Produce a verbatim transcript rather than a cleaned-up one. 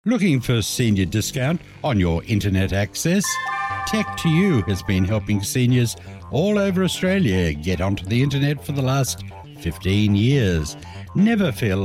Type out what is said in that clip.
Looking for senior discount on your internet access? Tech to You has been helping seniors all over Australia get onto the internet for the last fifteen years. Never feel